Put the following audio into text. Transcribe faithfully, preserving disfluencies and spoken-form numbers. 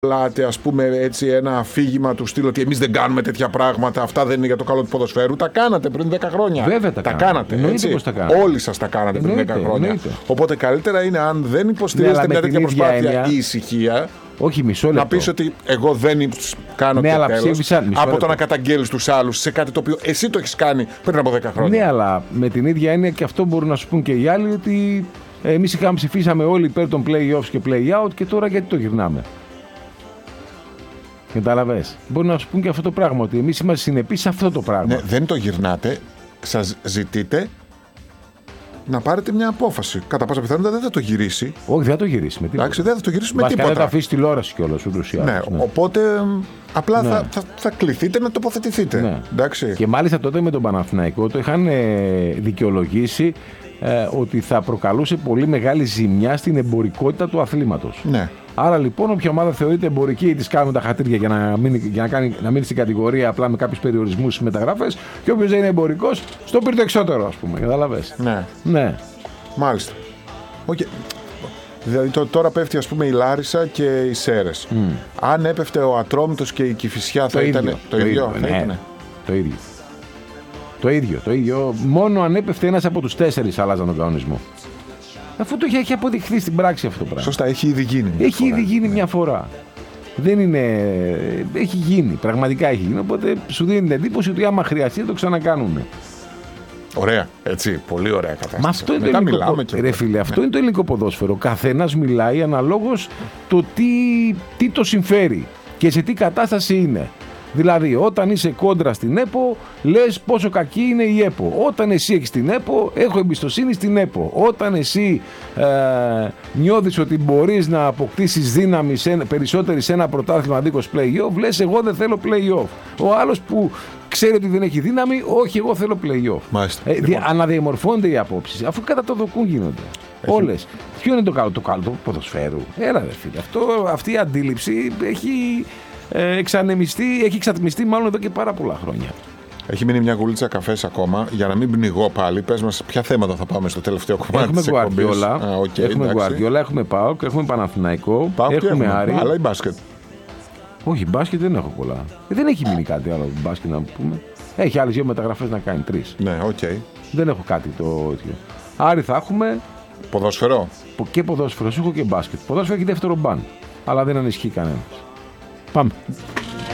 Λάτε, ας πούμε, έτσι ένα αφήγημα του στυλ ότι εμείς δεν κάνουμε τέτοια πράγματα, αυτά δεν είναι για το καλό του ποδοσφαίρου. Τα κάνατε πριν δέκα χρόνια. Βέβαια τα, τα κάνατε. κάνατε. Εννοείται πως τα κάνατε. Όλοι σας τα κάνατε πριν εννοείται, δέκα χρόνια. Εννοείται. Οπότε καλύτερα είναι, αν δεν υποστηρίζετε ναι, μια τέτοια προσπάθεια έννοια... ή ησυχία, όχι, μισό λεπτό. να πεις ότι εγώ δεν κάνω ναι, το τέλος από λεπτό. το να καταγγέλεις τους άλλους σε κάτι το οποίο εσύ το έχεις κάνει πριν από δέκα χρόνια. Ναι, αλλά με την ίδια έννοια και αυτό μπορούν να σου πούν και οι άλλοι ότι εμείς είχαμε ψηφίσαμε όλοι υπέρ των play-offs και play-out και τώρα γιατί το γυρνάμε. Καταλαβες. Μπορεί να σου πούν και αυτό το πράγμα, ότι εμείς είμαστε συνεπείς σε αυτό το πράγμα. Ναι, δεν το γυρνάτε, σας ζητείτε να πάρετε μια απόφαση. Κατά πάσα πιθανότητα δεν θα το γυρίσει. Όχι, δεν θα το γυρίσει με τίποτα. Εντάξει, δεν θα το γυρίσει με Βασικά τίποτα. δεν θα αφήσει τηλεόραση κιόλας ούτως ή άλλως. Ναι, Ναι. οπότε απλά ναι. θα, θα, θα κληθείτε να τοποθετηθείτε. Ναι. Εντάξει. Και μάλιστα τότε με τον Παναθηναϊκό το είχαν δικαιολογήσει ε, ότι θα προκαλούσε πολύ μεγάλη ζημιά στην εμπορικότητα του αθλήματος. Ναι. Άρα λοιπόν, όποια ομάδα θεωρείται εμπορική ή τη κάνουν τα χατήρια για να μείνει, για να κάνει, να μείνει στην κατηγορία απλά με κάποιους περιορισμούς στις μεταγραφές, και όποιος δεν είναι εμπορικός, στο πήρε το εξώτερο, ας πούμε. Καταλαβες. Ναι. Ναι. Μάλιστα. Okay. Δηλαδή το, τώρα πέφτει, ας πούμε, η Λάρισα και οι Σέρρες. Mm. Αν έπεφτε ο Ατρόμητος και η Κηφισιά, θα ήταν το, το ίδιο. ίδιο. Θα ναι. ήτανε. Το ίδιο. Το ίδιο, το ίδιο. Μόνο αν έπεφτε ένας από τους τέσσερις άλλαζαν τον κανονισμό. Αφού το έχει αποδειχθεί στην πράξη αυτό το πράγμα. Σωστά, έχει ήδη γίνει. Μια έχει φορά. ήδη γίνει ναι. μια φορά. Δεν είναι. Έχει γίνει. Πραγματικά έχει γίνει. Οπότε σου δίνει την εντύπωση ότι άμα χρειαστεί το ξανακάνουμε. Ωραία. Έτσι. Πολύ ωραία κατάσταση. Μα αυτό είναι το ελληνικό ποδόσφαιρο. Ρε φίλε, αυτό ναι. είναι το ελληνικό ποδόσφαιρο. Ο καθένας μιλάει αναλόγως το τι, τι το συμφέρει και σε τι κατάσταση είναι. Δηλαδή, όταν είσαι κόντρα στην ΕΠΟ, λες πόσο κακή είναι η ΕΠΟ. Όταν εσύ έχεις την ΕΠΟ, έχω εμπιστοσύνη στην ΕΠΟ. Όταν εσύ ε, νιώθεις ότι μπορείς να αποκτήσεις δύναμη σε, περισσότερη σε ένα πρωτάθλημα δίχως play-off, λες εγώ δεν θέλω play-off. Ο άλλος που ξέρει ότι δεν έχει δύναμη, όχι εγώ θέλω play-off. Μάλιστα. Ε, λοιπόν. Αναδιαμορφώνται οι απόψεις, αφού κατά το δοκούν γίνονται. Έχει. Όλες. Ποιο είναι το καλό, το καλό του ποδοσφαίρου. Έλα ρε φίλε, αυτό, αυτή η αντίληψη έχει... Ε, εξανεμιστεί, έχει εξατμιστεί μάλλον εδώ και πάρα πολλά χρόνια. Έχει μείνει μια γουλίτσα καφές ακόμα. Για να μην πνιγώ πάλι, πες μας ποια θέματα θα πάμε στο τελευταίο κομμάτι της εκπομπής. Γουαρδιόλα, okay, έχουμε Γουαρδιόλα, έχουμε ΠΑΟΚ, έχουμε Παναθηναϊκό, ΠΑΟΚ έχουμε έχουμε Άρη. Αλλά ή μπάσκετ. Όχι, μπάσκετ δεν έχω πολλά. Ε, δεν έχει μείνει κάτι άλλο μπάσκετ να πούμε. Έχει άλλες δύο μεταγραφές να κάνει, τρεις. Ναι, οκ. Okay. Δεν έχω κάτι το τέτοιο. Άρη θα έχουμε. Ποδόσφαιρο. Και ποδόσφαιρο, έχω και μπάσκετ. Ποδόσφαιρο έχει δεύτερο μπαν. Αλλά δεν ανισχύει κανένας. Πάμε.